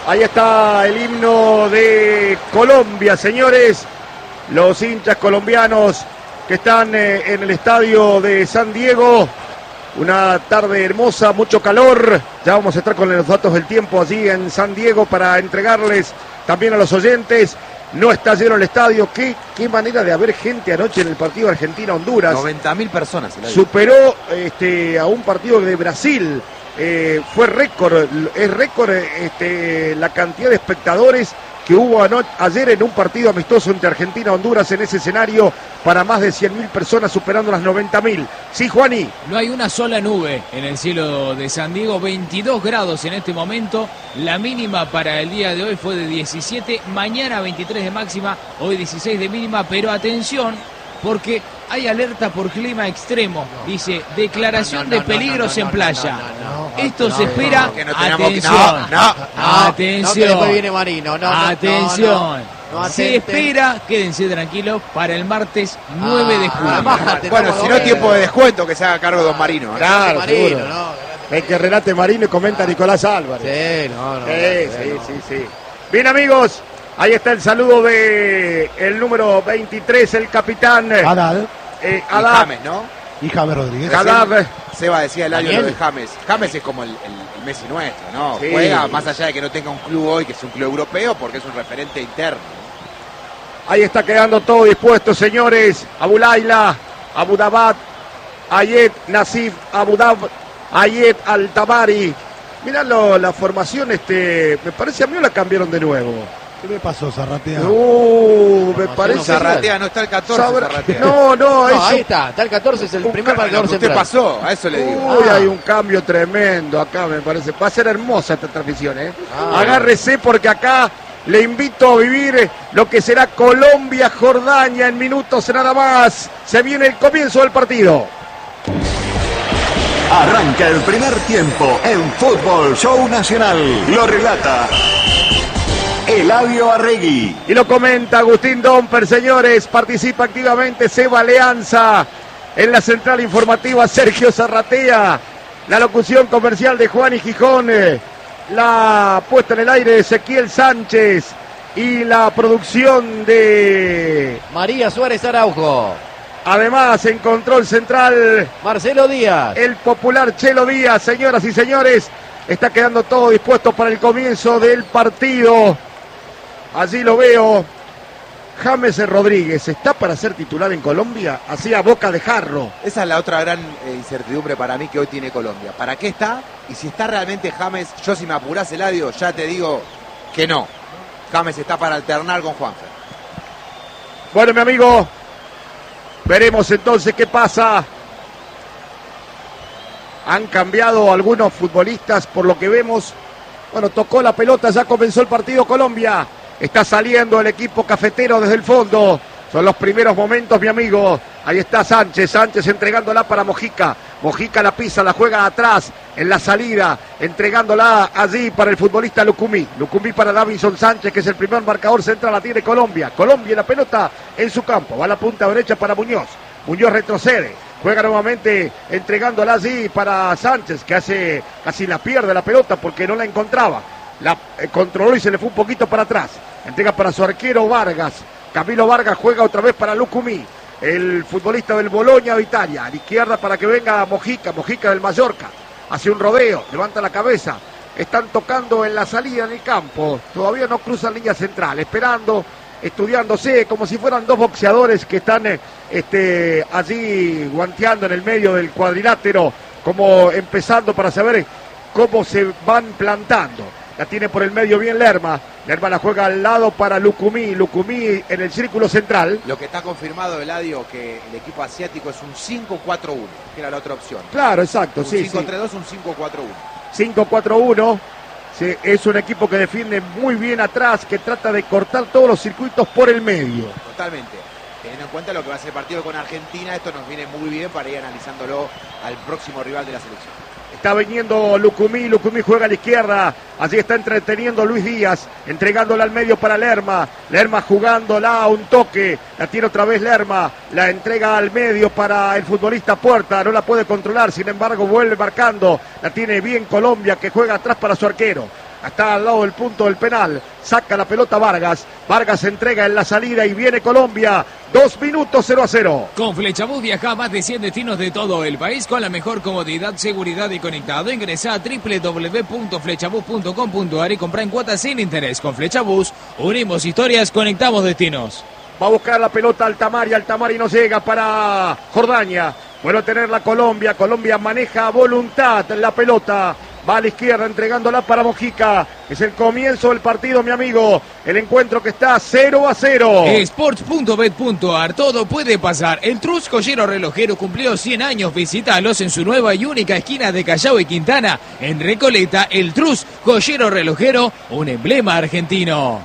Ahí está el himno de Colombia, señores. Los hinchas colombianos que están en el estadio de San Diego. Una tarde hermosa, mucho calor. Ya vamos a estar con los datos del tiempo allí en San Diego para entregarles también a los oyentes. No está lleno el estadio. Qué manera de haber gente anoche en el partido Argentina-Honduras. 90.000 personas. Superó a un partido de Brasil. Fue récord, es récord la cantidad de espectadores que hubo ayer en un partido amistoso entre Argentina y Honduras en ese escenario para más de 100.000 personas, superando las 90.000. Sí, Juani. No hay una sola nube en el cielo de San Diego, 22 grados en este momento. La mínima para el día de hoy fue de 17, mañana 23 de máxima, hoy 16 de mínima, pero atención, porque hay alerta por clima extremo. Dice, declaración de peligros en playa. Esto se espera. Atención. Atención. Que después viene Marino. Atención. Se espera, quédense tranquilos, para el martes 9 de julio. Bueno, si no, tiempo de descuento que se haga cargo don Marino. Claro, Marino, es que relate Marino y comenta Nicolás Álvarez. Sí. Bien, amigos. Ahí está el saludo de el número 23, el capitán Adal. James, ¿no? Y James Rodríguez. Seba decía el año de James. James es como el Messi nuestro, ¿no? Sí. Juega más allá de que no tenga un club hoy, que es un club europeo, porque es un referente interno. Ahí está quedando todo dispuesto, señores. Abulaila, Abudabat, Ayet Nasif, Abudab, Ayet Altabari. Mirá la formación, me parece a mí o la cambiaron de nuevo. ¿Qué me pasó, Zarratea? Me parece... Zarratea, no está el 14, Zarratea. No, ahí está el 14, es el primer marcador central. ¿Qué pasó? A eso le digo. Hay un cambio tremendo acá, me parece. Va a ser hermosa esta transmisión, Agárrese porque acá le invito a vivir lo que será Colombia-Jordania en minutos nada más. Se viene el comienzo del partido. Arranca el primer tiempo en Fútbol Show Nacional. Lo relata Eladio Arregui. Y lo comenta Agustín Domper, señores. Participa activamente Seba Leanza. En la central informativa Sergio Zarratea. La locución comercial de Juan y Gijón. La puesta en el aire de Ezequiel Sánchez. Y la producción de María Suárez Araujo. Además, en control central Marcelo Díaz. El popular Chelo Díaz, señoras y señores. Está quedando todo dispuesto para el comienzo del partido. Allí lo veo. James Rodríguez, ¿está para ser titular en Colombia? Así a boca de jarro. Esa es la otra gran incertidumbre para mí que hoy tiene Colombia. ¿Para qué está? Y si está realmente James, yo si me apurás, Eladio, ya te digo que no. James está para alternar con Juanfer. Bueno, mi amigo, veremos entonces qué pasa. Han cambiado algunos futbolistas por lo que vemos. Bueno, tocó la pelota, ya comenzó el partido Colombia. Está saliendo el equipo cafetero desde el fondo. Son los primeros momentos, mi amigo. Ahí está Sánchez entregándola para Mojica. Mojica la pisa, la juega atrás en la salida, entregándola allí para el futbolista Lucumí. Lucumí para Davinson Sánchez, que es el primer marcador central, la tiene Colombia. Colombia la pelota en su campo. Va a la punta derecha para Muñoz. Muñoz retrocede. Juega nuevamente entregándola allí para Sánchez, que casi la pierde la pelota porque no la encontraba. La controló y se le fue un poquito para atrás. Entrega para su arquero Vargas. Camilo Vargas juega otra vez para Lucumí, el futbolista del Bologna de Italia. A la izquierda para que venga Mojica del Mallorca. Hace un rodeo, levanta la cabeza. Están tocando en la salida del campo. Todavía no cruzan línea central. Esperando, estudiándose como si fueran dos boxeadores que están allí guanteando en el medio del cuadrilátero. Como empezando para saber cómo se van plantando. La tiene por el medio bien Lerma. Lerma la juega al lado para Lucumí. Lucumí en el círculo central. Lo que está confirmado, Eladio, que el equipo asiático es un 5-4-1, que era la otra opción. Claro, exacto. Un 5-3-2, un 5-4-1. 5-4-1. Sí, es un equipo que defiende muy bien atrás, que trata de cortar todos los circuitos por el medio. Totalmente. Teniendo en cuenta lo que va a ser el partido con Argentina, esto nos viene muy bien para ir analizándolo al próximo rival de la selección. Está viniendo Lucumí juega a la izquierda, allí está entreteniendo Luis Díaz, entregándola al medio para Lerma jugándola a un toque, la tiene otra vez Lerma, la entrega al medio para el futbolista Puerta, no la puede controlar, sin embargo vuelve marcando, la tiene bien Colombia que juega atrás para su arquero. está al lado del punto del penal, saca la pelota Vargas, Vargas entrega en la salida y viene Colombia, 2 minutos 0-0. Con Flechabús viaja a más de 100 destinos de todo el país con la mejor comodidad, seguridad y conectado. Ingresa a www.flechabús.com.ar y compra en cuotas sin interés. Con Flechabús unimos historias, conectamos destinos. Va a buscar la pelota Altamari no llega para Jordania. Bueno tenerla Colombia maneja a voluntad la pelota. Va a la izquierda entregándola para Mojica. Es el comienzo del partido, mi amigo. El encuentro que está 0-0. Sports.bet.ar, todo puede pasar. El Trus Joyero Relojero cumplió 100 años. Visítalos en su nueva y única esquina de Callao y Quintana. En Recoleta, el Trus Joyero Relojero, un emblema argentino.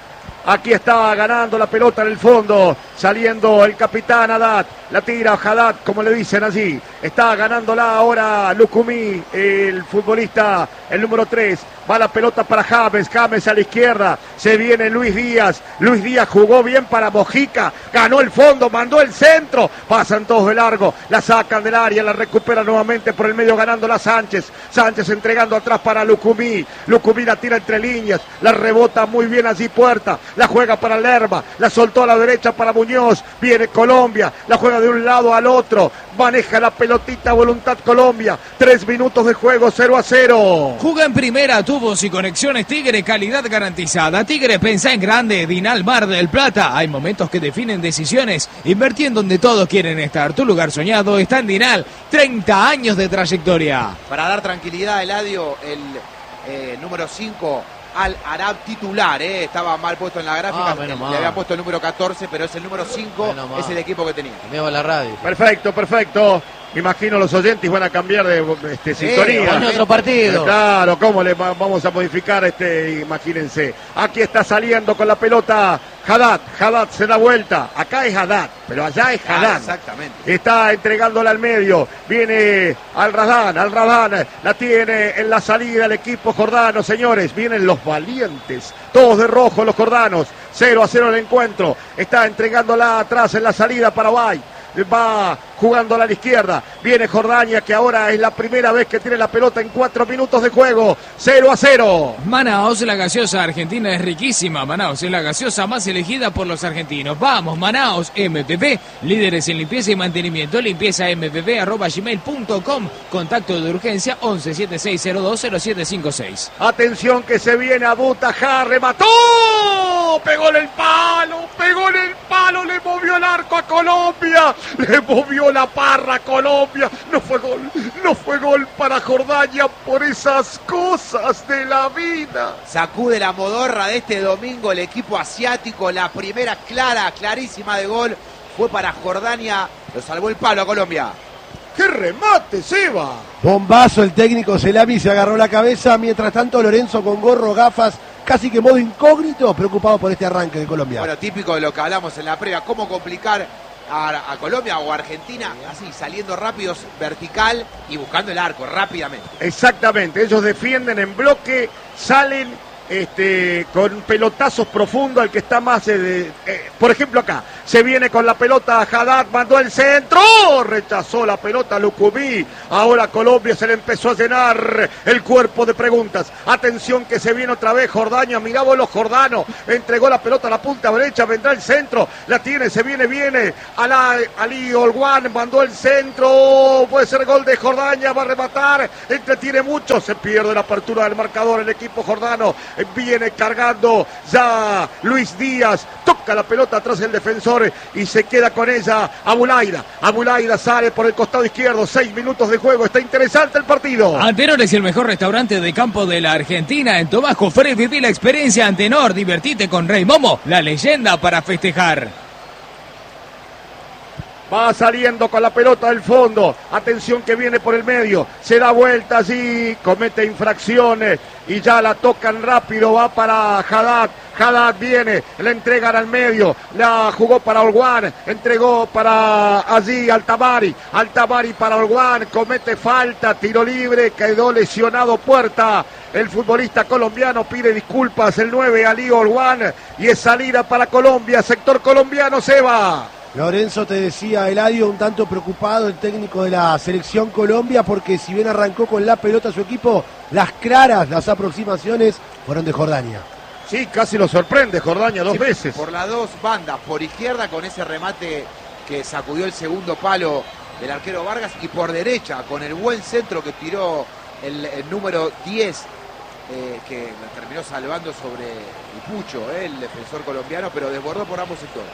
Aquí está ganando la pelota en el fondo, saliendo el capitán Haddad, la tira Haddad, como le dicen allí, está ganándola ahora Lucumí, el futbolista, el número 3, va la pelota para James a la izquierda, se viene Luis Díaz jugó bien para Mojica, ganó el fondo, mandó el centro, pasan todos de largo, la sacan del área, la recupera nuevamente por el medio ganándola Sánchez entregando atrás para Lucumí la tira entre líneas, la rebota muy bien allí Puerta, la juega para Lerma, la soltó a la derecha para Muñoz, viene Colombia, la juega de un lado al otro, maneja la pelotita voluntad Colombia, 3 minutos de juego, 0-0. Juega en primera, tubos y conexiones Tigre, calidad garantizada. Tigre, pensá en grande, Dinal Mar del Plata. Hay momentos que definen decisiones. Invertí en donde todos quieren estar. Tu lugar soñado está en Dinal. 30 años de trayectoria. Para dar tranquilidad, Eladio, el número 5... Al Arab titular, estaba mal puesto en la gráfica, le había puesto el número 14, pero es el número 5, es el equipo que tenía. Cambiamos la radio. Perfecto. Me imagino los oyentes van a cambiar de sintonía. En otro partido. Claro, ¿cómo le vamos a modificar imagínense? Aquí está saliendo con la pelota Haddad se da vuelta. Acá es Haddad, pero allá es Haddad. Exactamente. Está entregándola al medio. Viene al Radán. La tiene en la salida el equipo jordano, señores. Vienen los valientes. Todos de rojo los jordanos. 0-0 el encuentro. Está entregándola atrás en la salida para Bay. Va jugándola a la izquierda, viene Jordania que ahora es la primera vez que tiene la pelota en 4 minutos de juego, 0-0. Manaos, la gaseosa argentina es riquísima. Manaos es la gaseosa más elegida por los argentinos. Vamos, Manaos, MPP, líderes en limpieza y mantenimiento. Limpieza mpp@gmail.com. Contacto de urgencia 1176020756. Atención que se viene a Butajá, remató, pegó en el palo, le movió el arco a Colombia. Le movió la parra a Colombia. No fue gol para Jordania por esas cosas de la vida. Sacude la modorra de este domingo el equipo asiático. La primera clarísima de gol fue para Jordania. Lo salvó el palo a Colombia. ¡Qué remate, Seba! Bombazo, el técnico Celami se agarró la cabeza. Mientras tanto, Lorenzo con gorro, gafas, casi que modo incógnito, preocupado por este arranque de Colombia. Bueno, típico de lo que hablamos en la previa. Cómo complicar a Colombia o Argentina, así saliendo rápidos, vertical y buscando el arco rápidamente. Exactamente, ellos defienden en bloque, salen con pelotazos profundos al que está más por ejemplo acá se viene con la pelota Haddad, mandó el centro, rechazó la pelota Lucumí. Ahora Colombia se le empezó a llenar el cuerpo de preguntas. Atención que se viene otra vez Jordania, mirá vos los jordanos, entregó la pelota a la punta derecha, vendrá el centro, la tiene, se viene Ali Olguán, mandó el centro, puede ser gol de Jordania, va a rematar, entretiene mucho, se pierde la apertura del marcador el equipo jordano. Viene cargando ya Luis Díaz, toca la pelota atrás el defensor y se queda con ella Abulaida sale por el costado izquierdo, 6 minutos de juego, está interesante el partido. Antenor es el mejor restaurante de campo de la Argentina. En Tomás Jofre viví la experiencia Antenor, divertite con Rey Momo, la leyenda para festejar. Va saliendo con la pelota del fondo. Atención que viene por el medio. Se da vuelta allí. Comete infracciones. Y ya la tocan rápido. Va para Haddad. Haddad viene. La entregan al medio. La jugó para Olguán. Entregó para allí Altamari. Altamari para Olguán. Comete falta. Tiro libre. Quedó lesionado Puerta. El futbolista colombiano pide disculpas. El 9 Ali Olguán. Y es salida para Colombia. Sector colombiano, Seba. Lorenzo, te decía Eladio, un tanto preocupado el técnico de la selección Colombia, porque si bien arrancó con la pelota su equipo, las claras, las aproximaciones fueron de Jordania. Sí, casi lo sorprende Jordania dos veces. Por las dos bandas, por izquierda con ese remate que sacudió el segundo palo del arquero Vargas, y por derecha con el buen centro que tiró el número 10, que terminó salvando sobre el Pucho, el defensor colombiano, pero desbordó por ambos sectores.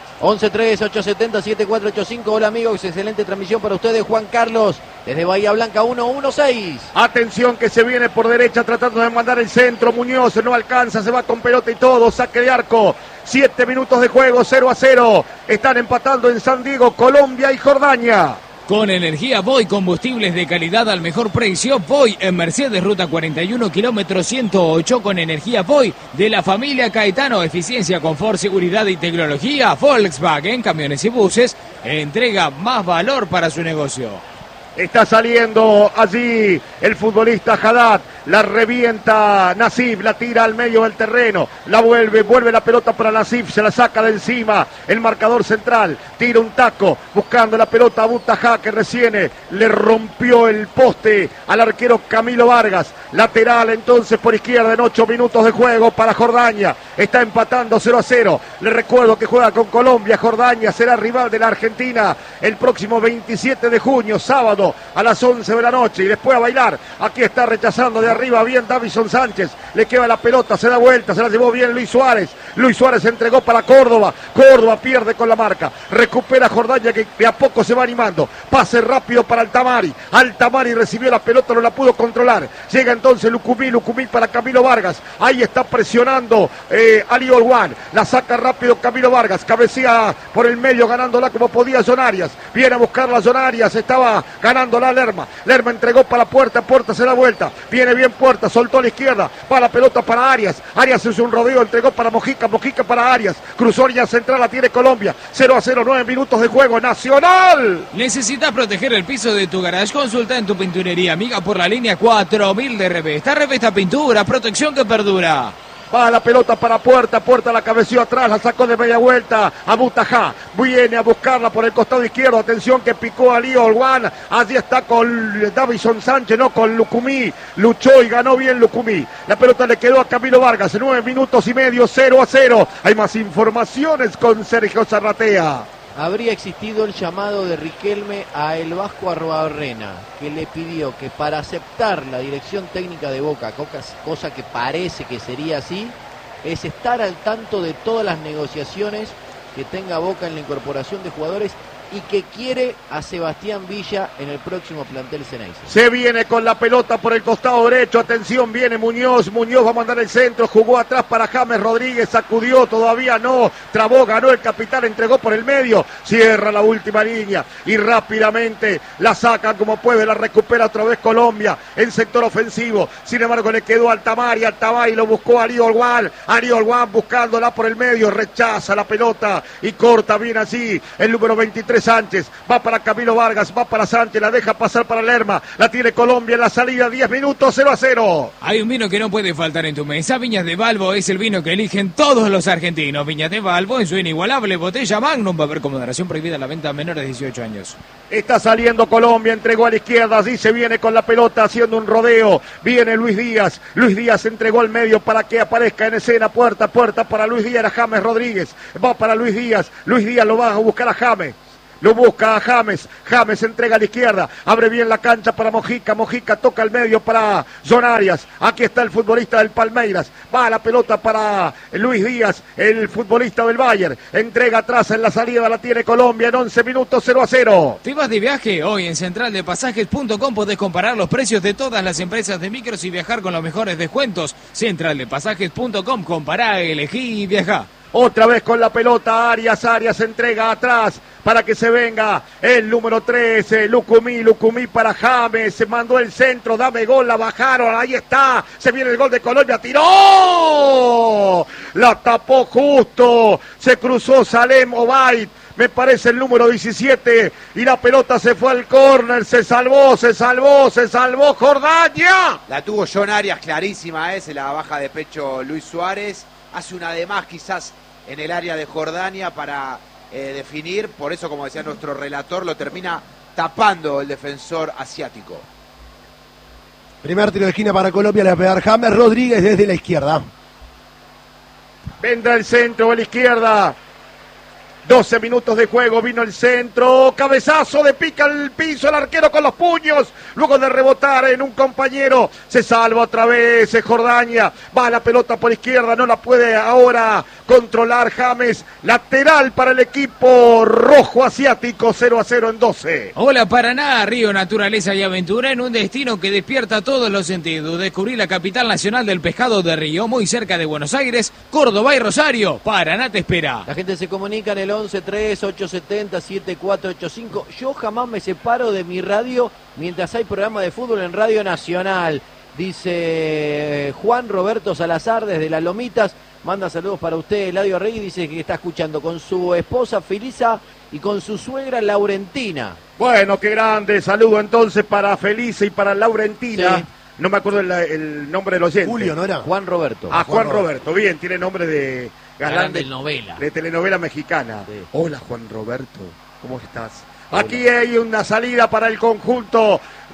11-3-870-7485. Hola amigos, excelente transmisión para ustedes. Juan Carlos, desde Bahía Blanca 116. Atención que se viene por derecha tratando de mandar el centro. Muñoz no alcanza, se va con pelota y todo. Saque de arco. 7 minutos de juego, 0-0. Están empatando en San Diego, Colombia y Jordania. Con energía Voy, combustibles de calidad al mejor precio. Voy en Mercedes, ruta 41, kilómetro 108, con energía Voy de la familia Caetano. Eficiencia, confort, seguridad y tecnología. Volkswagen, camiones y buses, entrega más valor para su negocio. Está saliendo allí el futbolista Haddad, la revienta Nasif, la tira al medio del terreno, la vuelve la pelota para Nasif, se la saca de encima el marcador central, tira un taco buscando la pelota a Butajá, que recién le rompió el poste al arquero Camilo Vargas. Lateral entonces por izquierda en 8 minutos de juego para Jordania, está empatando 0-0. Le recuerdo que juega con Colombia. Jordania será rival de la Argentina el próximo 27 de junio, sábado, a las 11 de la noche, y después a bailar. Aquí está rechazando de arriba bien Davison Sánchez, le queda la pelota, se da vuelta, se la llevó bien Luis Suárez. Luis Suárez entregó para Córdoba, Córdoba pierde con la marca, recupera Jordania, que de a poco se va animando. Pase rápido para Altamari, Altamari recibió la pelota, no la pudo controlar. Llega entonces Lucumí para Camilo Vargas, ahí está presionando Ali Olwan, la saca rápido Camilo Vargas, cabecea por el medio ganándola como podía John Arias, viene a buscarla John Arias, estaba ganándola Lerma entregó para Puerta se da vuelta, viene bien Puerta, soltó a la izquierda, va la pelota para Arias hizo un rodeo, entregó para Mojica para Arias, cruzó línea central, la tiene Colombia, 0-0, 9 minutos de juego. Nacional. ¿Necesitas proteger el piso de tu garage? Consulta en tu pinturería amiga por la línea 4000 de Revesta. Revesta Pintura, protección que perdura. Va la pelota para Puerta la cabeció atrás, la sacó de media vuelta a Butajá, viene a buscarla por el costado izquierdo, atención que picó a Lío Olwan, allí está con Davison Sánchez, no con Lucumí, luchó y ganó bien Lucumí, la pelota le quedó a Camilo Vargas, 9 minutos y medio, 0-0, hay más informaciones con Sergio Zarratea. Habría existido el llamado de Riquelme a el Vasco Arruabarrena, que le pidió que para aceptar la dirección técnica de Boca, cosa que parece que sería así, es estar al tanto de todas las negociaciones que tenga Boca en la incorporación de jugadores y que quiere a Sebastián Villa en el próximo plantel Ceneice. Se viene con la pelota por el costado derecho, atención, viene Muñoz va a mandar el centro, jugó atrás para James Rodríguez, sacudió, todavía no, trabó, ganó el capitán, entregó por el medio, cierra la última línea y rápidamente la sacan como puede, la recupera otra vez Colombia en sector ofensivo, sin embargo le quedó Altamari lo buscó Ari Olwan buscándola por el medio, rechaza la pelota y corta bien así el número 23 Sánchez, va para Camilo Vargas, va para Sánchez, la deja pasar para Lerma, la tiene Colombia en la salida, 10 minutos, 0-0. Hay un vino que no puede faltar en tu mesa. Viñas de Balbo es el vino que eligen todos los argentinos. Viñas de Balbo en su inigualable botella Magnum. Va a haber con moderación prohibida la venta a menores de 18 años. Está saliendo Colombia, entregó a la izquierda, así se viene con la pelota haciendo un rodeo, viene Luis Díaz entregó al medio para que aparezca en escena, puerta para Luis Díaz, a James Rodríguez, va para Luis Díaz lo va a buscar a James. Lo busca a James entrega a la izquierda, abre bien la cancha para Mojica toca al medio para John Arias, aquí está el futbolista del Palmeiras, va la pelota para Luis Díaz, el futbolista del Bayern, entrega atrás en la salida, la tiene Colombia en 11 minutos, 0-0. ¿Te vas de viaje? Hoy en centraldepasajes.com podés comparar los precios de todas las empresas de micros y viajar con los mejores descuentos. Centraldepasajes.com, compará, elegí y viajá. Otra vez con la pelota Arias entrega atrás para que se venga el número 13, Lucumí para James, se mandó el centro, dame gol, la bajaron, ahí está, se viene el gol de Colombia, tiró, la tapó justo, se cruzó Salem Obaid, me parece el número 17, y la pelota se fue al córner, se salvó Jordania. La tuvo John Arias clarísima, se la baja de pecho Luis Suárez, hace una de más quizás en el área de Jordania para definir, por eso, como decía nuestro relator, lo termina tapando el defensor asiático. Primer tiro de esquina para Colombia, le va a pegar James Rodríguez desde la izquierda. Vendrá el centro a la izquierda. 12 minutos de juego, vino el centro, cabezazo de pica al piso el arquero con los puños, luego de rebotar en un compañero, se salva otra vez Jordania, va la pelota por izquierda, no la puede ahora controlar James, lateral para el equipo rojo asiático, 0-0 en 12. Hola Paraná, río, naturaleza y aventura en un destino que despierta todos los sentidos. Descubrí la capital nacional del pescado de Río, muy cerca de Buenos Aires, Córdoba y Rosario. Paraná te espera. La gente se comunica en el 11-3-870-7485. Yo jamás me separo de mi radio mientras hay programa de fútbol en Radio Nacional. Dice Juan Roberto Salazar desde Las Lomitas. Manda saludos para usted, Eladio Rey. Dice que está escuchando con su esposa Felisa y con su suegra Laurentina. Bueno, qué grande. Saludo entonces para Felisa y para Laurentina. Sí. No me acuerdo el nombre del oyente. Julio, ¿no era? Juan Roberto. Ah, Juan Roberto. Bien, tiene nombre de Galán de novela. De telenovela mexicana. Sí. Hola, Juan Roberto. ¿Cómo estás? Hola. Aquí hay una salida para el conjunto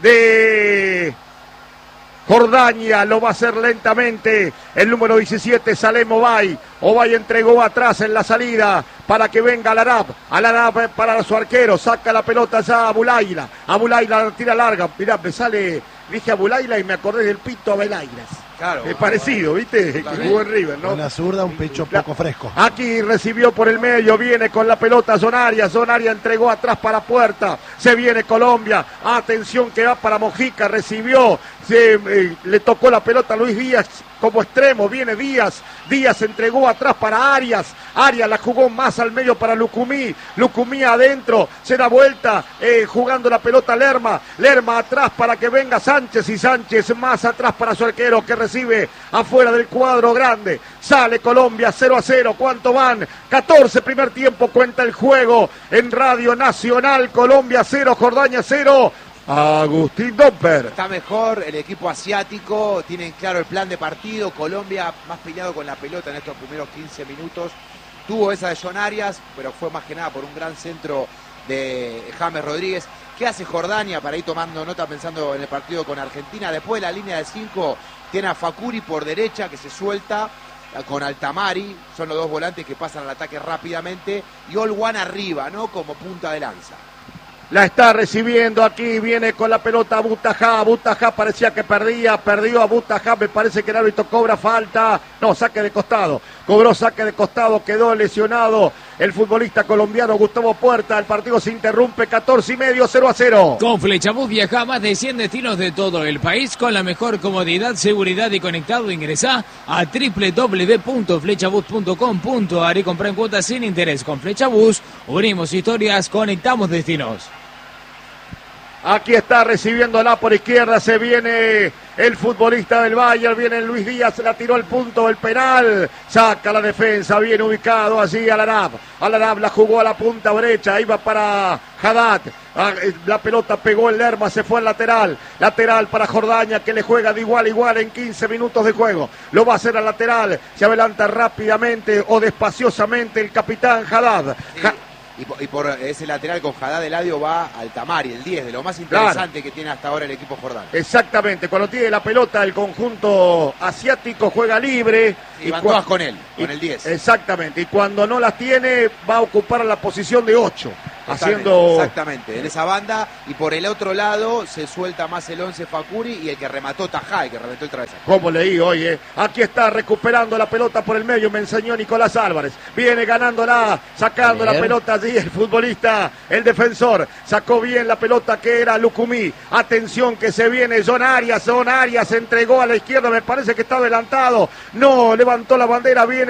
de Jordania, lo va a hacer lentamente el número 17, Salem Obay. Obay entregó atrás en la salida para que venga Al-Arab. Al-Arab para su arquero, saca la pelota ya a Abulaila. Abulaila la tira larga. Mirá, me sale, dije Abulaila y me acordé del Pito Abelairas. Claro. Es parecido, ¿viste? Que jugó en River, ¿no? Con la zurda, un pecho poco fresco. Aquí recibió por el medio, viene con la pelota Zonaria entregó atrás para Puerta, se viene Colombia, atención que va para Mojica, recibió, le tocó la pelota a Luis Díaz como extremo, viene Díaz entregó atrás para Arias la jugó más al medio para Lucumí adentro, se da vuelta, jugando la pelota Lerma atrás para que venga Sánchez y Sánchez más atrás para su arquero que recibe afuera del cuadro grande, sale Colombia 0-0, ¿cuánto van? 14 primer tiempo, cuenta el juego en Radio Nacional, Colombia 0, Jordania 0. Agustín Domper. Está mejor el equipo asiático, tienen claro el plan de partido. Colombia más peleado con la pelota en estos primeros 15 minutos. Tuvo esa de John Arias, pero fue más que nada por un gran centro de James Rodríguez. ¿Qué hace Jordania para ir tomando nota pensando en el partido con Argentina? Después de la línea de 5 tiene a Fakuri por derecha que se suelta con Altamari. Son los dos volantes que pasan al ataque rápidamente. Y Olwan arriba, ¿no? Como punta de lanza. La está recibiendo aquí, viene con la pelota Butajá parecía que perdió a Butajá, me parece que el árbitro cobra falta, no, saque de costado, cobró saque de costado, quedó lesionado el futbolista colombiano Gustavo Puerta, el partido se interrumpe, 14:30, 0-0. Con Flechabús viaja a más de 100 destinos de todo el país con la mejor comodidad, seguridad y conectado. Ingresá a www.flechabús.com.ar y comprá en cuotas sin interés. Con Flechabús unimos historias, conectamos destinos. Aquí está recibiéndola por izquierda, se viene el futbolista del Bayern, viene Luis Díaz, la tiró al punto del penal, saca la defensa, bien ubicado allí Al-Arab la jugó a la punta derecha, iba para Haddad, la pelota pegó el Lerma, se fue al lateral para Jordania que le juega de igual a igual en 15 minutos de juego, lo va a hacer al lateral, se adelanta rápidamente o despaciosamente el capitán Haddad. Y por ese lateral con Haddad Eladio va Altamari, el 10, de lo más interesante que tiene hasta ahora el equipo jordano. Exactamente, cuando tiene la pelota el conjunto asiático juega libre. Y van todas con él, con el 10. Exactamente, y cuando no las tiene va a ocupar la posición de 8. Exactamente, en esa banda, y por el otro lado se suelta más el 11 Fakuri y el que remató Tajá, que remató el travesaño. Como leí hoy, aquí está recuperando la pelota por el medio, me enseñó Nicolás Álvarez, viene ganándola, sacando la pelota allí el futbolista, el defensor, sacó bien la pelota que era Lucumí, atención que se viene John Arias entregó a la izquierda, me parece que está adelantado, no, levantó la bandera, viene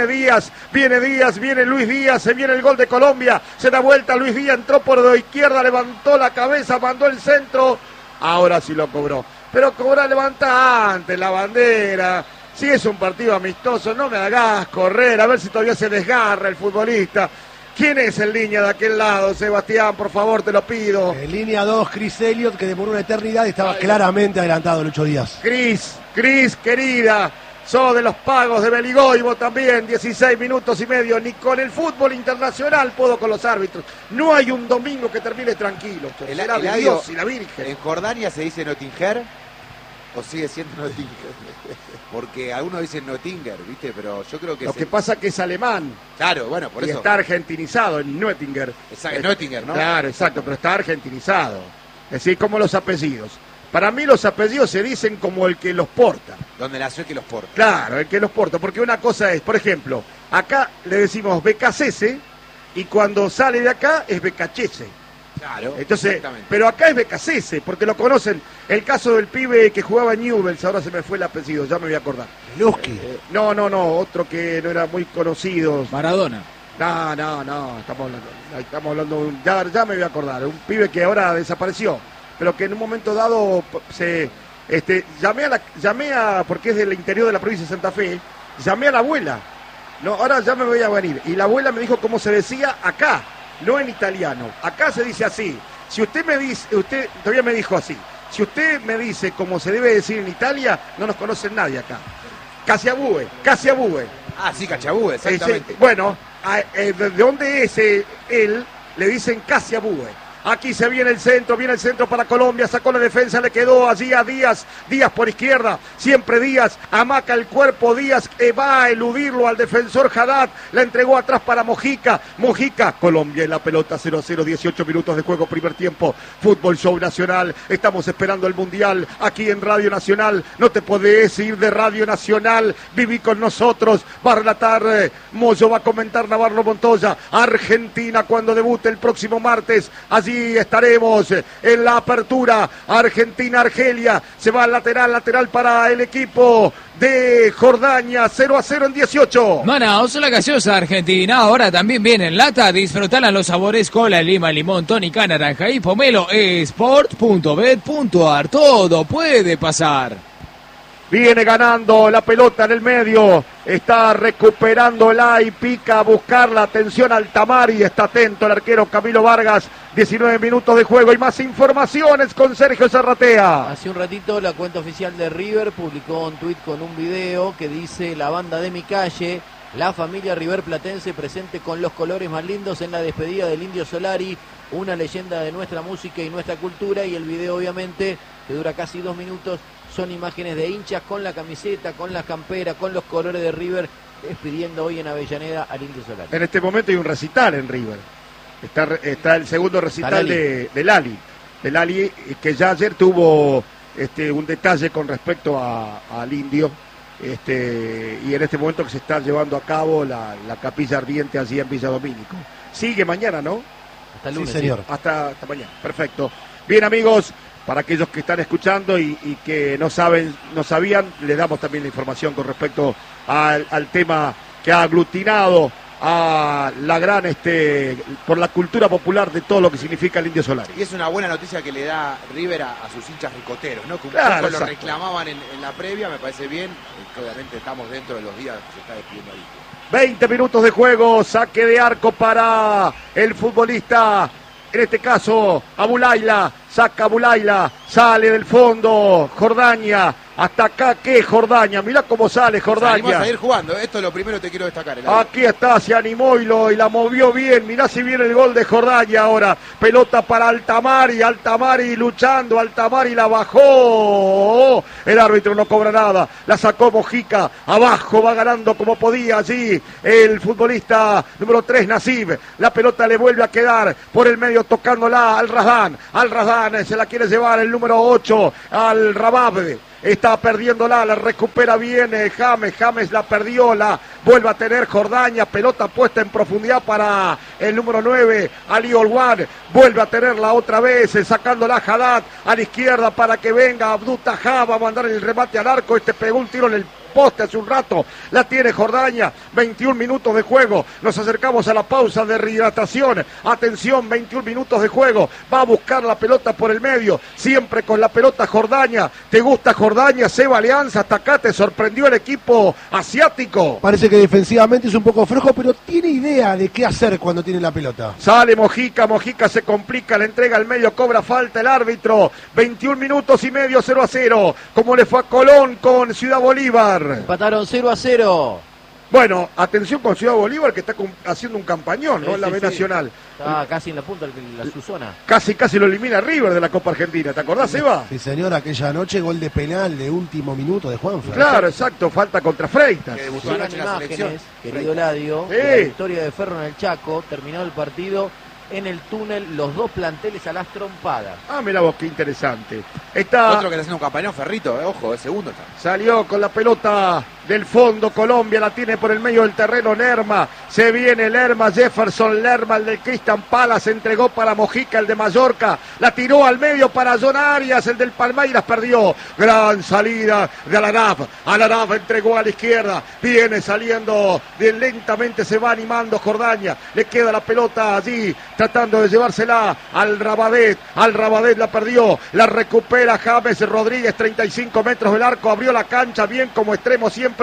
Luis Díaz, se viene el gol de Colombia, se da vuelta Luis Díaz, entró por la izquierda, levantó la cabeza, mandó el centro, ahora sí lo cobró, pero cobrar levanta antes la bandera, si es un partido amistoso, no me hagas correr, a ver si todavía se desgarra el futbolista. ¿Quién es el línea de aquel lado, Sebastián? Por favor, te lo pido. En línea 2, Chris Elliott, que demoró una eternidad, estaba claramente adelantado Lucho Díaz. Cris, querida, sos de los pagos de Beligoibo también, 16 minutos y medio. Ni con el fútbol internacional puedo con los árbitros. No hay un domingo que termine tranquilo. Será de Dios y la Virgen. ¿En Jordania se dice Nottinger o sigue siendo Nottinger? Porque algunos dicen Nottinger, ¿viste? Pero yo creo que... Lo que pasa que es alemán. Claro, bueno, por y eso. Está argentinizado en Nottinger. Exacto, Nottinger, ¿no? Claro, exacto, pero está argentinizado. Es decir, como los apellidos. Para mí los apellidos se dicen como el que los porta. Donde nació el que los porta. Claro, el que los porta. Porque una cosa es, por ejemplo, acá le decimos Becasese y cuando sale de acá es Becachese. Claro, entonces, pero acá es Becasese, porque lo conocen. El caso del pibe que jugaba en Newell's, ahora se me fue el apellido, ya me voy a acordar. Luski. No, otro que no era muy conocido. Maradona. No, estamos hablando ya me voy a acordar, un pibe que ahora desapareció, pero que en un momento dado llamé a porque es del interior de la provincia de Santa Fe, llamé a la abuela. No, ahora ya me voy a venir. Y la abuela me dijo cómo se decía acá, no en italiano. Acá se dice así. Si usted me dice, usted todavía me dijo así. Si usted me dice cómo se debe decir en Italia, no nos conocen nadie acá. Casiabue. Ah, sí, Cachabue, exactamente. Bueno, ¿de dónde es él? Le dicen Casiabue. Aquí se viene el centro para Colombia, sacó la defensa, le quedó allí a Díaz por izquierda, siempre Díaz, amaca el cuerpo, Díaz va a eludirlo al defensor Haddad, la entregó atrás para Mojica, Colombia en la pelota 0-0, 18 minutos de juego, primer tiempo, Fútbol Show Nacional, estamos esperando el Mundial, aquí en Radio Nacional, no te podés ir de Radio Nacional, viví con nosotros, va a relatar Moyo, va a comentar Navarro Montoya, Argentina cuando debute el próximo martes, allí estaremos en la apertura. Argentina-Argelia. Se va al lateral para el equipo de Jordania. 0-0 en 18. Manaos, la gaseosa argentina. Ahora también viene en lata. Disfrutarán los sabores cola, lima, limón, tónica, naranja y pomelo. Sport.bet.ar. Todo puede pasar. Viene ganando la pelota en el medio, está recuperándola y pica a buscarla, atención al Tamari, está atento el arquero Camilo Vargas, 19 minutos de juego y más informaciones con Sergio Serratea. Hace un ratito la cuenta oficial de River publicó un tuit con un video que dice: la banda de mi calle, la familia River Platense presente con los colores más lindos en la despedida del Indio Solari, una leyenda de nuestra música y nuestra cultura. Y el video obviamente, que dura casi 2 minutos, son imágenes de hinchas con la camiseta, con la campera, con los colores de River, despidiendo hoy en Avellaneda al Indio Solari. En este momento hay un recital en River. Está el segundo recital de Lali, que ya ayer tuvo un detalle con respecto al Indio. Y en este momento que se está llevando a cabo la capilla ardiente allí en Villa Domínico. Sigue mañana, ¿no? Hasta el lunes. Sí, señor. Hasta mañana. Perfecto. Bien, amigos. Para aquellos que están escuchando y que no sabían, les damos también la información con respecto al tema que ha aglutinado a la gran, por la cultura popular de todo lo que significa el Indio Solari. Y es una buena noticia que le da River a sus hinchas ricoteros, ¿no? Que un claro, poco lo reclamaban en la previa, me parece bien, que obviamente estamos dentro de los días que se está despidiendo ahí. 20 minutos de juego, saque de arco para el futbolista, en este caso, Abulaila, saca Abulaila, sale del fondo, Jordania, hasta acá, ¿qué Jordania? Mirá cómo sale Jordania. Vamos a ir jugando, esto es lo primero que te quiero destacar. Aquí está, se animó y la movió bien, mirá si viene el gol de Jordania ahora, pelota para Altamari luchando, Altamari la bajó, el árbitro no cobra nada, la sacó Mojica, abajo va ganando como podía allí el futbolista número 3, Nasib, la pelota le vuelve a quedar por el medio tocándola al Razdan se la quiere llevar el número 8, al Rabab. Está perdiéndola, la recupera bien James la perdió, la vuelve a tener Jordania, pelota puesta en profundidad para el número 9, Ali Olwan, vuelve a tenerla otra vez, sacándola Haddad a la izquierda para que venga Abdul Tahá, va a mandar el remate al arco, pegó un tiro en el poste hace un rato, la tiene Jordania, 21 minutos de juego, nos acercamos a la pausa de rehidratación, atención, 21 minutos de juego, va a buscar la pelota por el medio, siempre con la pelota Jordania, ¿te gusta Jordania? Seba Alianza, hasta acá te sorprendió el equipo asiático. Parece que defensivamente es un poco flojo, pero tiene idea de qué hacer cuando tiene la pelota. Sale Mojica se complica, la entrega al medio, cobra falta el árbitro, 21 minutos y medio, 0-0, como le fue a Colón con Ciudad Bolívar. Empataron 0-0. Bueno, atención con Ciudad Bolívar, que está haciendo un campañón, ¿no? Sí, En la sí, B sí. Nacional. Está casi en la punta de su zona. Casi lo elimina River de la Copa Argentina. ¿Te acordás, Eva? Sí, señor, aquella noche gol de penal de último minuto de Juanfer. Claro, exacto, falta contra Freitas. Que debutó Llegan anoche en la selección. imágenes, querido Eladio, Sí. de la victoria de Ferro en el Chaco. Terminado el partido en el túnel, los dos planteles a las trompadas. Ah, mirá vos, qué interesante. Está... Otro que está haciendo un campañón, Ferrito, ojo, es segundo está. Salió con la pelota del fondo Colombia, la tiene por el medio del terreno Lerma, se viene Lerma, Jefferson Lerma, el del Crystal Palace, entregó para Mojica, el de Mallorca, la tiró al medio para John Arias, el del Palmeiras, perdió, gran salida de Alaraf entregó a la izquierda, viene saliendo, lentamente se va animando Jordania, le queda la pelota allí, tratando de llevársela al Rabadet la perdió, la recupera James Rodríguez, 35 metros del arco, abrió la cancha bien como extremo siempre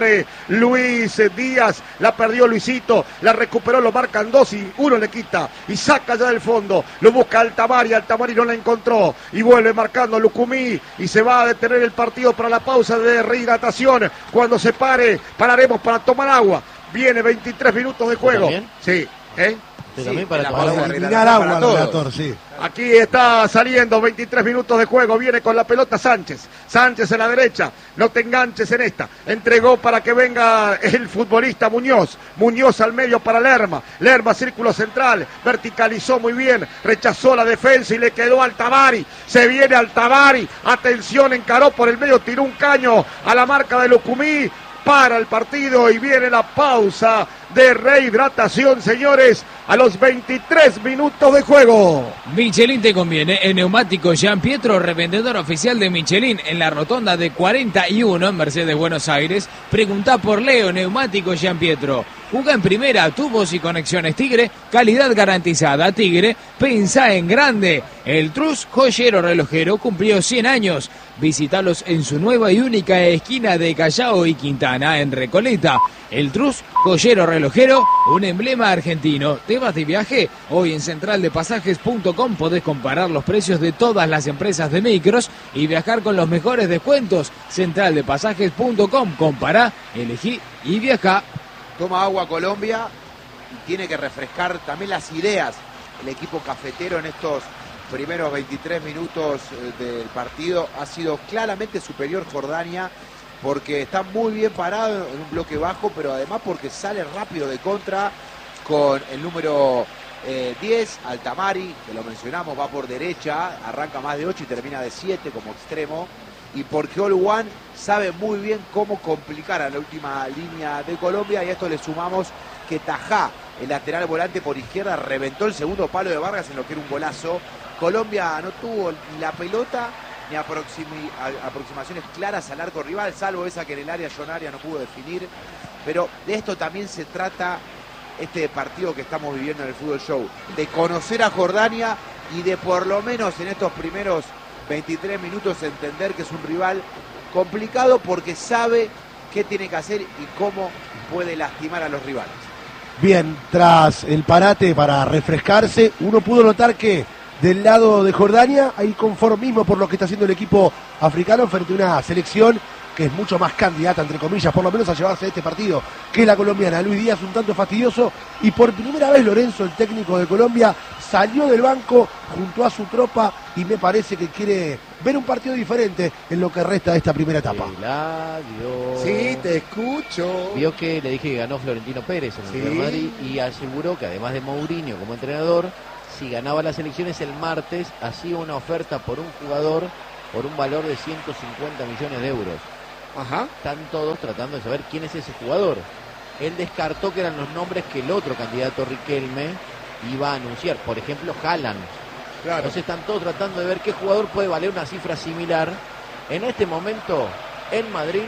Luis Díaz, la perdió Luisito, la recuperó, lo marcan dos y uno le quita y saca ya del fondo, lo busca Altamari no la encontró y vuelve marcando Lucumí y se va a detener el partido para la pausa de rehidratación. Cuando se pare, pararemos para tomar agua. Viene 23 minutos de juego. ¿También? Sí, ¿eh? Usted también en para la tomar pausa agua. de Eliminar agua para al todos. relator, sí. Aquí está saliendo 23 minutos de juego, viene con la pelota Sánchez en la derecha, no te enganches en esta, entregó para que venga el futbolista Muñoz al medio para Lerma, círculo central, verticalizó muy bien, rechazó la defensa y le quedó Altamari, se viene Altamari, atención, encaró por el medio, tiró un caño a la marca de Lucumí, para el partido y viene la pausa de rehidratación, señores, a los 23 minutos de juego. Michelin te conviene. En Neumático Jean Pietro, revendedor oficial de Michelin en la rotonda de 41 en Mercedes, Buenos Aires. Preguntá por Leo, Neumático Jean Pietro. Juega en primera, tubos y conexiones Tigre, calidad garantizada. Tigre, pensá en grande. El Trus, joyero relojero, cumplió 100 años. Visítalos en su nueva y única esquina de Callao y Quintana, en Recoleta. El Trus, joyero relojero, un emblema argentino. ¿Te vas de viaje? Hoy en centraldepasajes.com podés comparar los precios de todas las empresas de micros y viajar con los mejores descuentos. Centraldepasajes.com, compará, elegí y viajá. Toma agua Colombia y tiene que refrescar también las ideas el equipo cafetero en estos primeros 23 minutos del partido. Ha sido claramente superior Jordania porque está muy bien parado en un bloque bajo, pero además porque sale rápido de contra con el número 10, Altamari, que lo mencionamos, va por derecha, arranca más de 8 y termina de 7 como extremo. Y porque All One sabe muy bien cómo complicar a la última línea de Colombia, y a esto le sumamos que Tajá, el lateral volante por izquierda, reventó el segundo palo de Vargas en lo que era un golazo. Colombia no tuvo ni la pelota ni aproximaciones claras al arco rival, salvo esa que en el área John Arias no pudo definir. Pero de esto también se trata este partido que estamos viviendo en el Fútbol Show, de conocer a Jordania y de por lo menos en estos primeros 23 minutos entender que es un rival complicado porque sabe qué tiene que hacer y cómo puede lastimar a los rivales. Bien, tras el parate para refrescarse, uno pudo notar que del lado de Jordania hay conformismo por lo que está haciendo el equipo africano frente a una selección que es mucho más candidata, entre comillas, por lo menos a llevarse este partido que la colombiana. Luis Díaz un tanto fastidioso y por primera vez Lorenzo, el técnico de Colombia, salió del banco junto a su tropa y me parece que quiere ver un partido diferente en lo que resta de esta primera etapa. Eladio. Sí, te escucho. Vio que le dije que ganó Florentino Pérez en el Sí. Real Madrid y aseguró que además de Mourinho como entrenador, si ganaba las elecciones el martes, hacía una oferta por un jugador por un valor de 150 millones de euros. Ajá. Están todos tratando de saber quién es ese jugador. Él descartó que eran los nombres que el otro candidato Riquelme iba a anunciar. Por ejemplo, Haaland. Claro. Entonces están todos tratando de ver qué jugador puede valer una cifra similar. En este momento, en Madrid,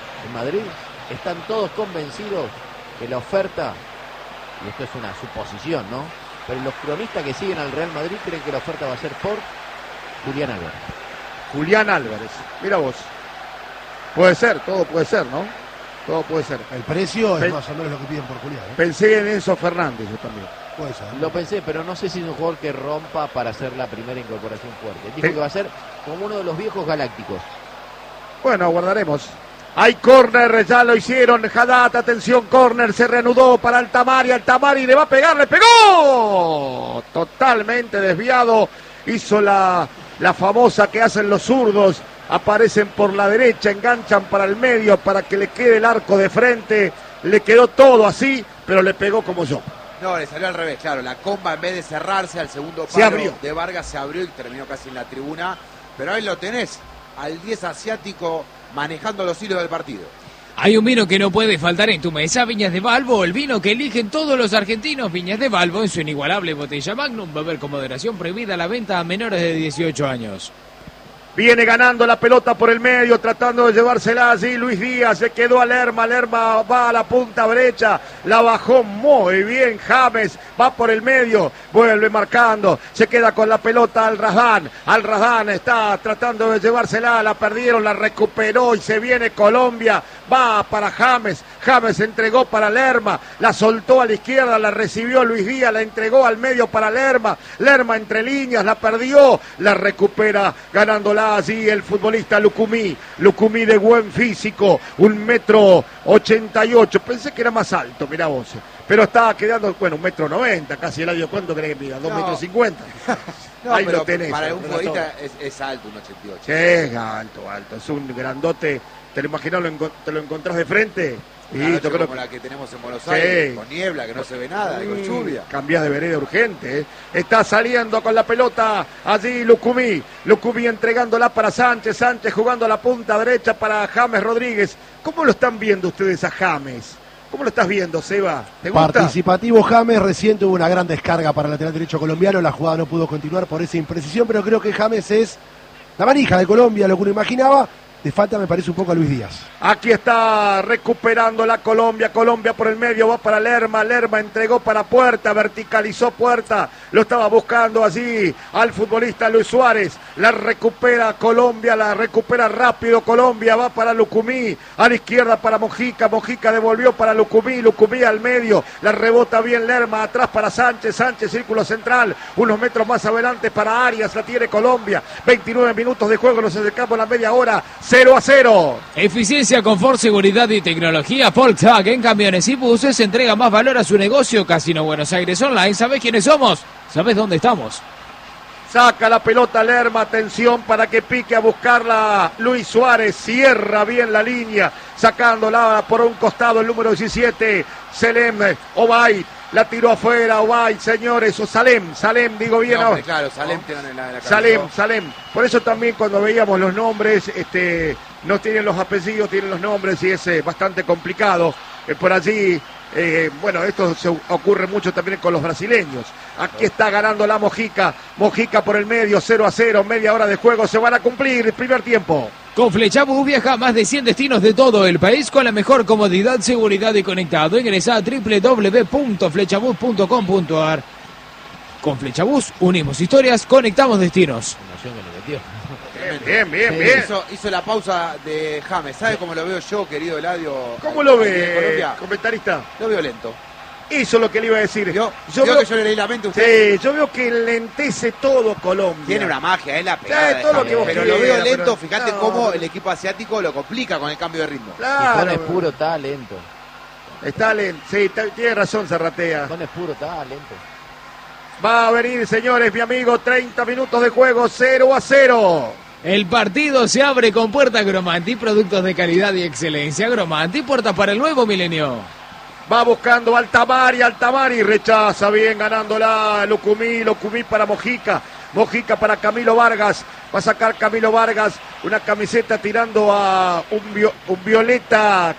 están todos convencidos que la oferta, y esto es una suposición, ¿no? Pero los cronistas que siguen al Real Madrid creen que la oferta va a ser por Julián Álvarez. Julián Álvarez, mira vos. Puede ser, todo puede ser, ¿no? Todo puede ser. El precio es Pe- más o menos lo que piden por Julián, ¿eh? Pensé en Enzo Fernández yo también. Puede ser. Lo pensé, pero no sé si es un jugador que rompa para hacer la primera incorporación fuerte. Dijo Sí. que va a ser como uno de los viejos galácticos. Bueno, aguardaremos. Hay córner, ya lo hicieron. Haddad, atención, córner, se reanudó para Altamari. Altamari le va a pegar, le pegó. Totalmente desviado. Hizo la famosa que hacen los zurdos. Aparecen por la derecha, enganchan para el medio para que le quede el arco de frente. Le quedó todo así, pero le pegó como yo. No, le salió al revés, claro. La comba, en vez de cerrarse al segundo Se abrió. palo de Vargas, se abrió y terminó casi en la tribuna. Pero ahí lo tenés, al 10 asiático manejando los hilos del partido. Hay un vino que no puede faltar en tu mesa, Viñas de Balbo, el vino que eligen todos los argentinos. Viñas de Balbo en su inigualable botella Magnum, beber con moderación, prohibida la venta a menores de 18 años. Viene ganando la pelota por el medio, tratando de llevársela allí Luis Díaz, se quedó a Lerma, Lerma va a la punta derecha, la bajó muy bien James, va por el medio, vuelve marcando, se queda con la pelota Al Razdán está tratando de llevársela, la perdieron, la recuperó y se viene Colombia, va para James entregó para Lerma, la soltó a la izquierda, la recibió Luis Díaz, la entregó al medio para Lerma entre líneas, la perdió, la recupera ganándola allí el futbolista Lucumí de buen físico, 1,88 m, pensé que era más alto, mirá vos, pero estaba quedando, bueno, 1,90 m, casi el año, ¿cuánto crees que mida? 2,50 m. No, ahí pero lo tenés. para un futbolista es alto, 1,88 m. Sí, es alto, es un grandote, te lo imaginás, te lo encontrás de frente. Una Y como la que tenemos en Buenos Aires, con niebla, que no se ve nada, y con lluvia. Cambiás de vereda urgente, ¿eh? Está saliendo con la pelota allí Lucumí entregándola para Sánchez jugando a la punta derecha para James Rodríguez. ¿Cómo lo están viendo ustedes a James? ¿Cómo lo estás viendo, Seba? ¿Te gusta? Participativo James, recién tuvo una gran descarga para el lateral derecho colombiano, la jugada no pudo continuar por esa imprecisión, pero creo que James es la manija de Colombia, lo que uno imaginaba. Le falta, me parece, un poco a Luis Díaz. Aquí está recuperando la Colombia por el medio, va para Lerma entregó para Puerta, verticalizó Puerta, lo estaba buscando allí al futbolista Luis Suárez, la recupera Colombia, la recupera rápido Colombia, va para Lucumí, a la izquierda para Mojica devolvió para Lucumí al medio, la rebota bien Lerma, atrás para Sánchez, círculo central, unos metros más adelante para Arias, la tiene Colombia, 29 minutos de juego, nos acercamos a la media hora, 0-0. Eficiencia, confort, seguridad y tecnología. Volkswagen Camiones y Buses entrega más valor a su negocio. Casino Buenos Aires Online. ¿Sabés quiénes somos? ¿Sabés dónde estamos? Saca la pelota Lerma, atención para que pique a buscarla Luis Suárez, cierra bien la línea, sacándola por un costado el número 17, Selem Obay, la tiró afuera, Obay, señores, o Salem, digo bien. No, claro, Salem tiene en la Salem. Por eso también cuando veíamos los nombres, no tienen los apellidos, tienen los nombres y es bastante complicado. Por allí, bueno, esto se ocurre mucho también con los brasileños. Aquí está ganando la Mojica por el medio, 0-0, media hora de juego, se van a cumplir el primer tiempo. Con Flechabús viaja a más de 100 destinos de todo el país con la mejor comodidad, seguridad y conectado. Ingresa a www.flechabus.com.ar. Con Flechabús unimos historias, conectamos destinos. Bien. Hizo la pausa de James. ¿Sabe cómo lo veo yo, querido Eladio? ¿Cómo lo ve, comentarista? Lo veo lento. Eso es lo que le iba a decir. Yo veo que yo le leí la mente a usted. Sí, yo veo que lentece todo Colombia. Tiene una magia, es la pegada de todo James, lo que vos pero quieras, lo veo lento, pero fíjate cómo el equipo asiático lo complica con el cambio de ritmo. Claro. Con es puro talento. Está lento, sí, tiene razón Zarratea. Con es puro talento. Va a venir, señores, mi amigo, 30 minutos de juego, 0-0. El partido se abre con Puerta Gromanti, productos de calidad y excelencia. Gromanti, puertas para el nuevo milenio. Va buscando Altamari, rechaza bien ganándola Lucumí para Mojica para Camilo Vargas, va a sacar Camilo Vargas una camiseta tirando a un violeta